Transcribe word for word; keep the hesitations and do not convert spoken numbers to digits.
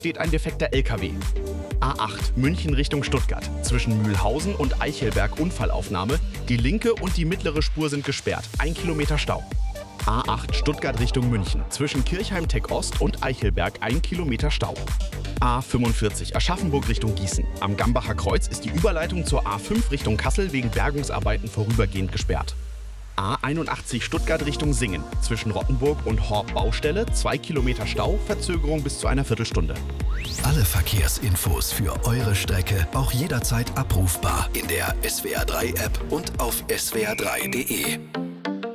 steht ein defekter L K W. A acht München Richtung Stuttgart. Zwischen Mühlhausen und Eichelberg Unfallaufnahme. Die linke und die mittlere Spur sind gesperrt. Ein Kilometer Stau. A acht Stuttgart Richtung München. Zwischen Kirchheim-Tech Ost und Eichelberg ein Kilometer Stau. A fünfundvierzig Aschaffenburg Richtung Gießen. Am Gambacher Kreuz ist die Überleitung zur A fünf Richtung Kassel wegen Bergungsarbeiten vorübergehend gesperrt. A einundachtzig Stuttgart Richtung Singen. Zwischen Rottenburg und Horb Baustelle zwei Kilometer Stau, Verzögerung bis zu einer Viertelstunde. Alle Verkehrsinfos für eure Strecke auch jederzeit abrufbar in der S W R drei App und auf S W R drei punkt de.